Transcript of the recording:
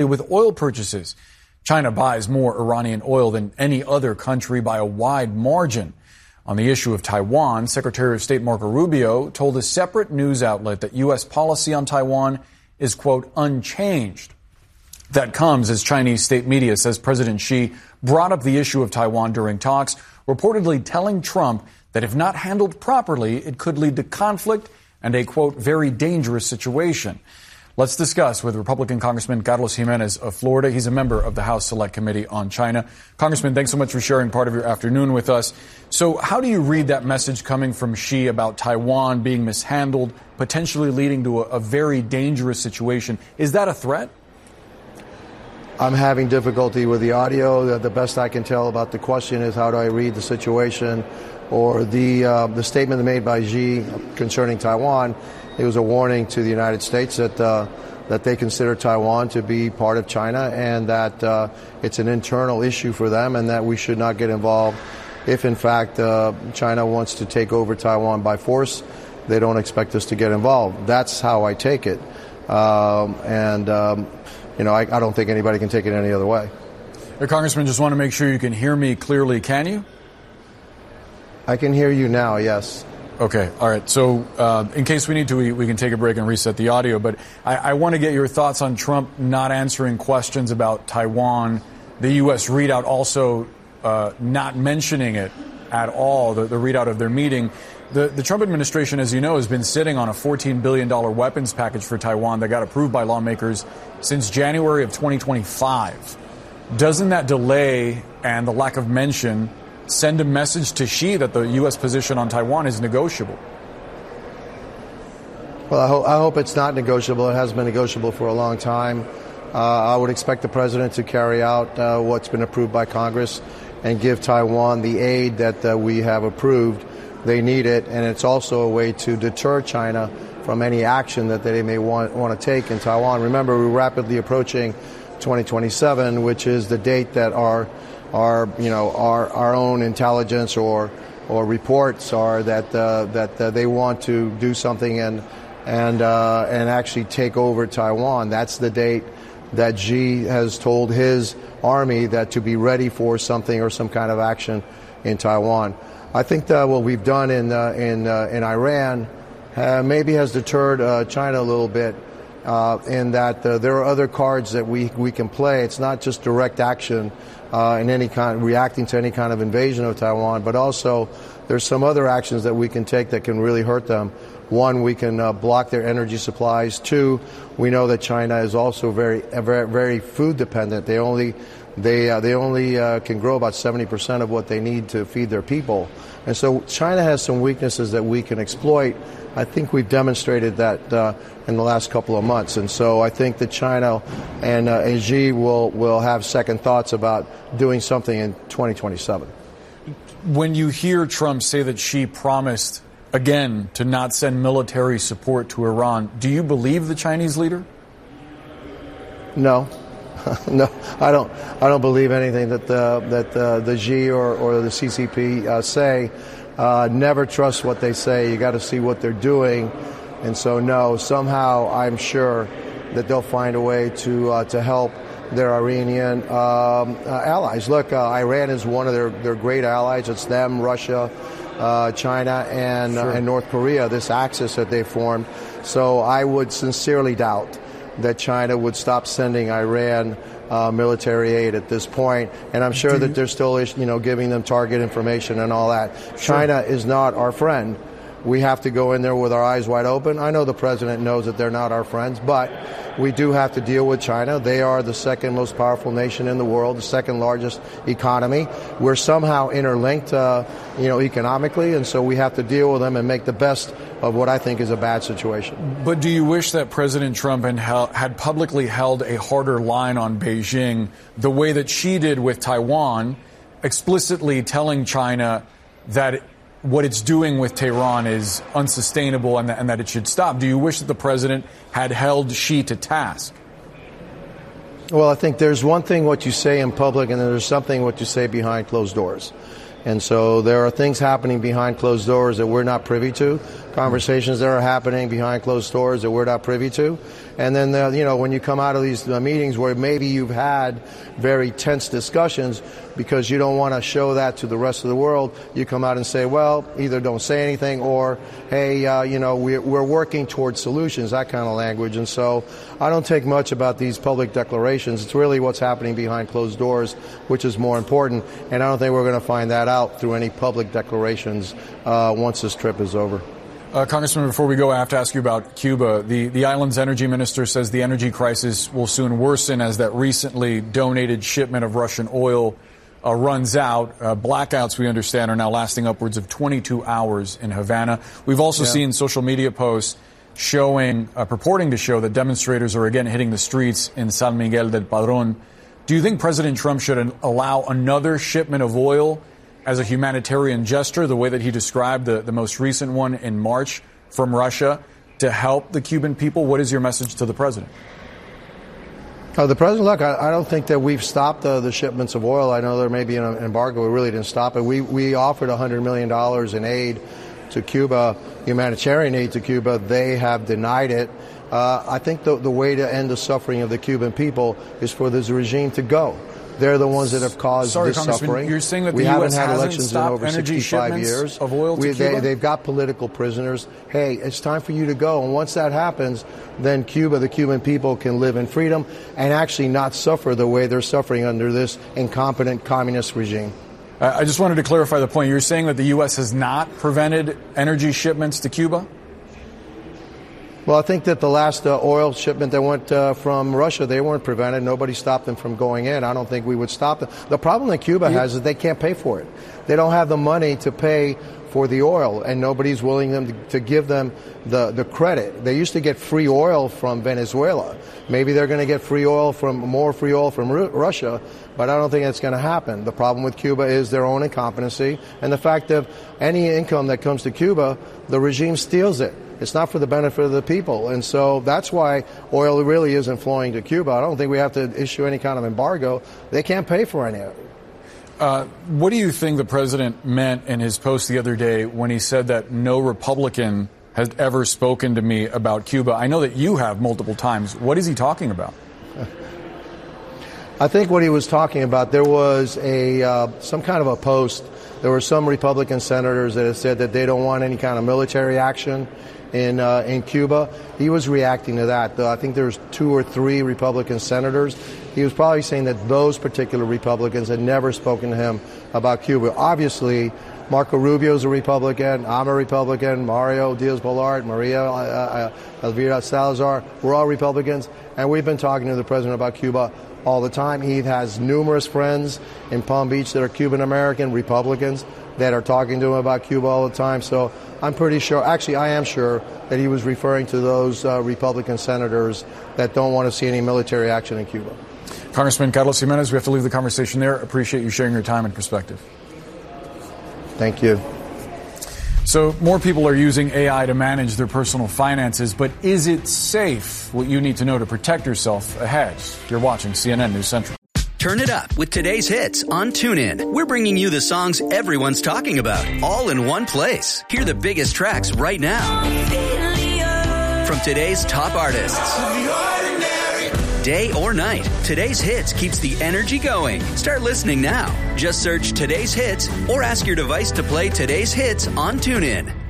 with oil purchases. China buys more Iranian oil than any other country by a wide margin. On the issue of Taiwan, Secretary of State Marco Rubio told a separate news outlet that U.S. policy on Taiwan is, quote, unchanged. That comes as Chinese state media says President Xi brought up the issue of Taiwan during talks, reportedly telling Trump that if not handled properly, it could lead to conflict and a, quote, very dangerous situation. Let's discuss with Republican Congressman Carlos Gimenez of Florida. He's a member of the House Select Committee on China. Congressman, thanks so much for sharing part of your afternoon with us. So how do you read that message coming from Xi about Taiwan being mishandled, potentially leading to a very dangerous situation? Is that a threat? I'm having difficulty with the audio. The best I can tell about the question is how do I read the situation or the statement made by Xi concerning Taiwan. It was a warning to the United States that they consider Taiwan to be part of China and that it's an internal issue for them and that we should not get involved if, in fact, China wants to take over Taiwan by force. They don't expect us to get involved. That's how I take it. I don't think anybody can take it any other way. Hey, Congressman, just want to make sure you can hear me clearly. Can you? I can hear you now, yes. Okay. All right. So in case we need to, we can take a break and reset the audio. But I want to get your thoughts on Trump not answering questions about Taiwan. The U.S. readout also not mentioning it at all, the readout of their meeting. The Trump administration, as you know, has been sitting on a $14 billion weapons package for Taiwan that got approved by lawmakers since January of 2025. Doesn't that delay and the lack of mention send a message to Xi that the U.S. position on Taiwan is negotiable? Well, I hope it's not negotiable. It has been negotiable for a long time. I would expect the president to carry out what's been approved by Congress and give Taiwan the aid that we have approved. They need it, and it's also a way to deter China from any action that they may want to take in Taiwan. Remember, we're rapidly approaching 2027, which is the date that our own intelligence or reports are that they want to do something and actually take over Taiwan. That's the date that Xi has told his army that to be ready for something or some kind of action in Taiwan. I think that what we've done in Iran maybe has deterred China a little bit. In that there are other cards that we can play. It's not just direct action in any kind, reacting to any kind of invasion of Taiwan, but also there's some other actions that we can take that can really hurt them. One, we can block their energy supplies. Two, we know that China is also very food dependent. They only can grow about 70% of what they need to feed their people. And so China has some weaknesses that we can exploit. I think we've demonstrated that in the last couple of months. And so I think that China and Xi will have second thoughts about doing something in 2027. When you hear Trump say that Xi promised, again, to not send military support to Iran, do you believe the Chinese leader? No. No, I don't believe anything that the Xi or the CCP say. Never trust what they say. You got to see what they're doing, and so no. Somehow, I'm sure that they'll find a way to help their Iranian allies. Look, Iran is one of their great allies. It's them, Russia, China, and North Korea. This axis that they formed. So I would sincerely doubt that China would stop sending Iran military aid at this point. And I'm sure that they're still, giving them target information and all that. Sure. China is not our friend. We have to go in there with our eyes wide open. I know the president knows that they're not our friends, but we do have to deal with China. They are the second most powerful nation in the world, the second largest economy. We're somehow interlinked, economically, and so we have to deal with them and make the best of what I think is a bad situation. But do you wish that President Trump had publicly held a harder line on Beijing the way that Xi did with Taiwan, explicitly telling China that what it's doing with Tehran is unsustainable and that it should stop? Do you wish that the president had held Xi to task? Well, I think there's one thing what you say in public and there's something what you say behind closed doors. And so there are things happening behind closed doors that we're not privy to. conversations that are happening behind closed doors that we're not privy to. And then, when you come out of these meetings where maybe you've had very tense discussions because you don't want to show that to the rest of the world, you come out and say, well, either don't say anything or, hey, we're working towards solutions, that kind of language. And so I don't take much about these public declarations. It's really what's happening behind closed doors, which is more important. And I don't think we're going to find that out through any public declarations once this trip is over. Congressman, before we go, I have to ask you about Cuba. The island's energy minister says the energy crisis will soon worsen as that recently donated shipment of Russian oil runs out. Blackouts, we understand, are now lasting upwards of 22 hours in Havana. We've also seen social media posts purporting to show that demonstrators are again hitting the streets in San Miguel del Padrón. Do you think President Trump should allow another shipment of oil as a humanitarian gesture, the way that he described the most recent one in March from Russia, to help the Cuban people? What is your message to the president? The president, look, I don't think that we've stopped the shipments of oil. I know there may be an embargo. We really didn't stop it. We offered $100 million in aid to Cuba, humanitarian aid to Cuba. They have denied it. I think the way to end the suffering of the Cuban people is for this regime to go. They're the ones that have caused this suffering. You're saying that we the haven't U.S. had hasn't elections in stopped over energy 65 years of oil to Cuba? They've got political prisoners. Hey, it's time for you to go. And once that happens, then the Cuban people can live in freedom and actually not suffer the way they're suffering under this incompetent communist regime. I just wanted to clarify the point. You're saying that the U.S. has not prevented energy shipments to Cuba? Well, I think that the last oil shipment that went from Russia, they weren't prevented. Nobody stopped them from going in. I don't think we would stop them. The problem that Cuba has is they can't pay for it. They don't have the money to pay for the oil, and nobody's willing to give them the credit. They used to get free oil from Venezuela. Maybe they're going to get more free oil from Russia, but I don't think that's going to happen. The problem with Cuba is their own incompetency and the fact that any income that comes to Cuba, the regime steals it. It's not for the benefit of the people. And so that's why oil really isn't flowing to Cuba. I don't think we have to issue any kind of embargo. They can't pay for any of it. What do you think the president meant in his post the other day when he said that no Republican has ever spoken to me about Cuba? I know that you have multiple times. What is he talking about? I think what he was talking about, there was some kind of a post. There were some Republican senators that have said that they don't want any kind of military action in Cuba. He was reacting to that. I think there's 2 or 3 Republican senators. He was probably saying that those particular Republicans had never spoken to him about Cuba. Obviously, Marco Rubio's a Republican, I'm a Republican, Mario Diaz-Balart, Maria Elvira Salazar, we're all Republicans, and we've been talking to the president about Cuba all the time. He has numerous friends in Palm Beach that are Cuban-American Republicans that are talking to him about Cuba all the time. So I'm pretty sure, actually I am sure, that he was referring to those Republican senators that don't want to see any military action in Cuba. Congressman Carlos Gimenez, we have to leave the conversation there. Appreciate you sharing your time and perspective. Thank you. So more people are using AI to manage their personal finances, but is it safe? What you need to know to protect yourself ahead. You're watching CNN News Central. Turn it up with today's hits on TuneIn. We're bringing you the songs everyone's talking about, all in one place. Hear the biggest tracks right now from today's top artists. Day or night, today's hits keeps the energy going. Start listening now. Just search today's hits or ask your device to play today's hits on TuneIn.